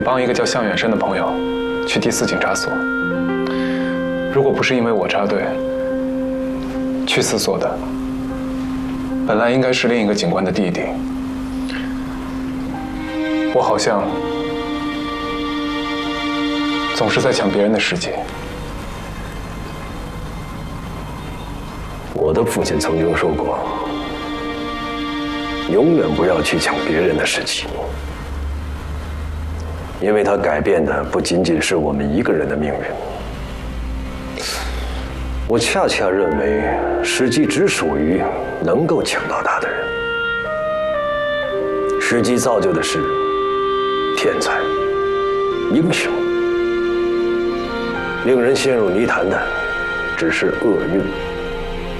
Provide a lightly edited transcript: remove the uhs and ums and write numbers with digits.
帮一个叫向远山的朋友去第4警察所。如果不是因为我插队，去4所的本来应该是另一个警官的弟弟。我好像总是在抢别人的时机。 我的父亲曾经说过，永远不要去抢别人的时机，因为它改变的不仅仅是我们一个人的命运。我恰恰认为，时机只属于能够抢到它的人。时机造就的是天才、英雄，令人陷入泥潭的只是厄运。